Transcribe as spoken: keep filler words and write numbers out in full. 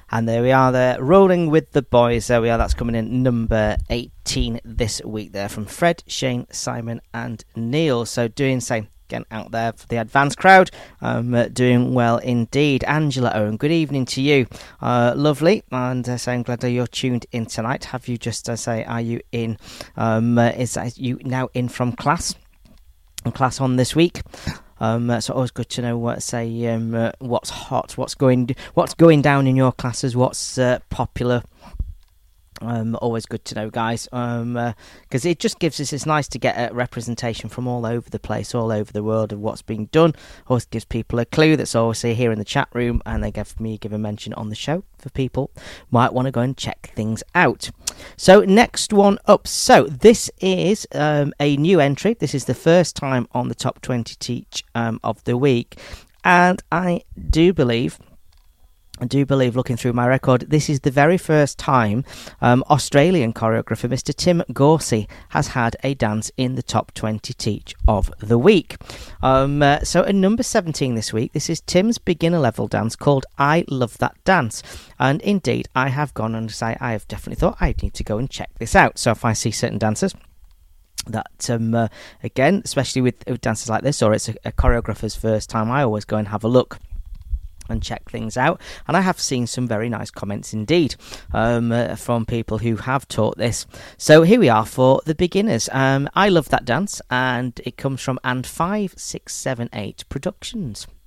And there we are there, Rolling with the Boys. There we are, that's coming in number eighteen this week there from Fred, Shane, Simon and Neil. So doing same again out there for the advanced crowd, um, uh, doing well indeed. Angela Owen, good evening to you. Uh, lovely, and uh, so I'm glad that you're tuned in tonight. Have you just uh, say, are you in, um, uh, is that you now in from class? And class on this week? Um, uh, so always good to know what say um, uh, what's hot, what's going, what's going down in your classes, what's uh, popular. Um, always good to know, guys, because um, uh, it just gives us, it's nice to get a representation from all over the place, all over the world of what's being done. Always gives people a clue. That's always here in the chat room, and they give me give a mention on the show for people might want to go and check things out. So next one up. So this is um, a new entry. This is the first time on the top twenty teach um, of the week, and I do believe. I do believe, looking through my record, this is the very first time um, Australian choreographer Mister Tim Gorsey has had a dance in the top twenty teach of the week. Um, uh, so at number seventeen this week, this is Tim's beginner level dance called I Love That Dance. And indeed, I have gone and say I have definitely thought I need to go and check this out. So if I see certain dancers that, um, uh, again, especially with, with dances like this, or it's a, a choreographer's first time, I always go and have a look and check things out, and I have seen some very nice comments indeed um, uh, from people who have taught this. So here we are for the beginners. um, I Love That Dance, and it comes from and five six seven eight Productions.